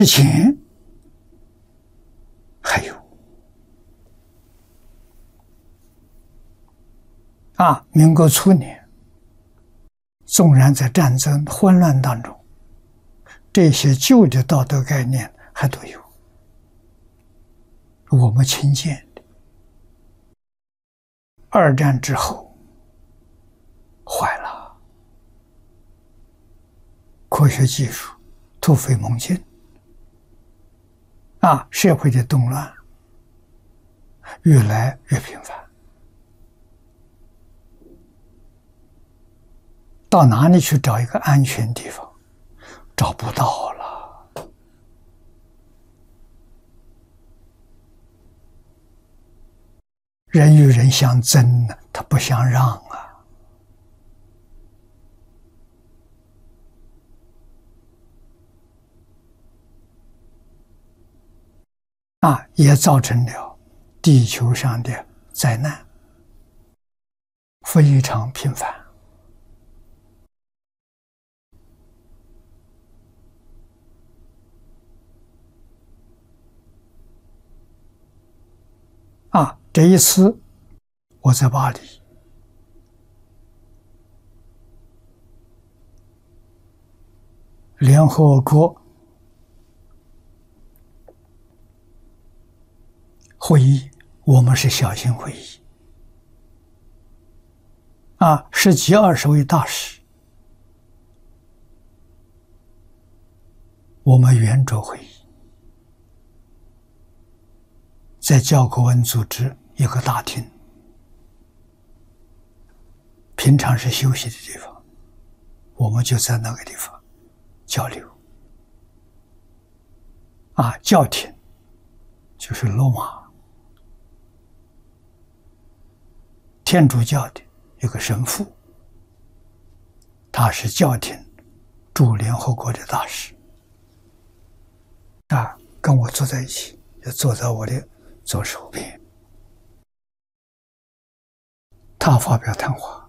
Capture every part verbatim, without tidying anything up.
之前还有啊，民国初年，纵然在战争混乱当中，这些旧的道德概念还都有，我们亲见的。二战之后坏了，科学技术突飞猛进啊，社会的动乱越来越频繁，到哪里去找一个安全地方？找不到了。人与人相争呢，他不相让啊。啊，也造成了地球上的灾难非常频繁。啊，这一次我在巴黎，联合国会议，我们是小型会议，啊，十几二十位大使，我们圆桌会议。在教科文组织一个大厅，平常是休息的地方，我们就在那个地方交流。啊，教廷就是罗马天主教的一个神父，他是教廷驻联合国的大使，啊，跟我坐在一起，就坐在我的左手边。他发表谈话，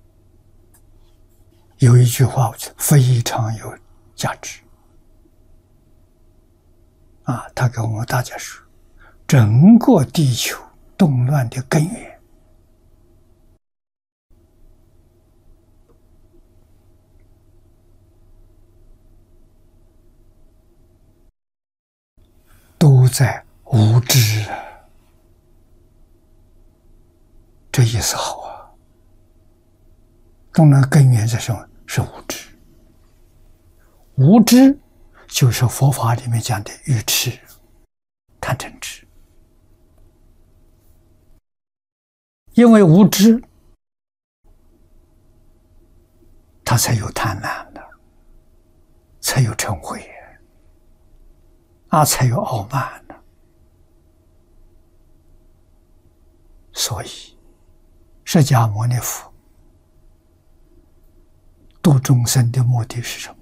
有一句话非常有价值啊，他跟我们大家说，整个地球动乱的根源都在无知啊。这意思好啊，动乱根源是什么？是无知。无知就是佛法里面讲的愚痴、贪嗔痴。因为无知，他才有贪婪的，才有嗔恚啊，才有傲慢的。所以释迦牟尼佛度众生的目的是什么？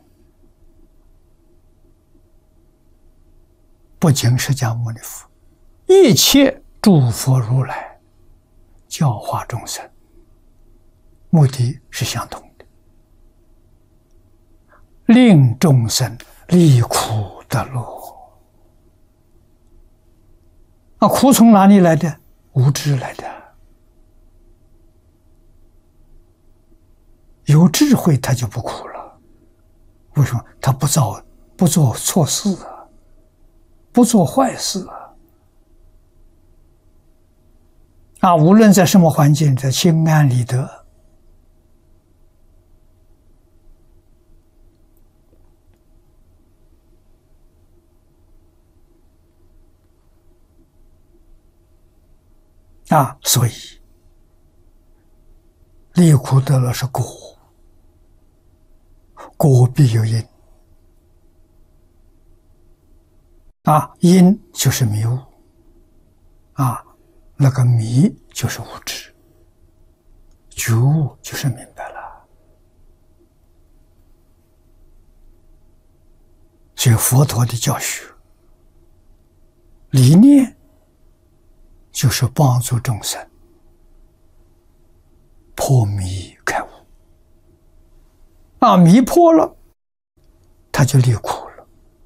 不仅释迦牟尼佛，一切诸佛如来教化众生，目的是相同的，令众生离苦得乐。啊，苦从哪里来的？无知来的。有智慧他就不苦了，为什么？他不造不做错事啊，不做坏事啊。啊，无论在什么环境，在心安理得。啊，所以离苦得乐是果，果必有因。啊，因就是迷悟，啊，那个迷就是无知，觉悟就是明白了。所以佛陀的教学理念就是帮助众生破迷开悟。啊，迷破了，他就离苦。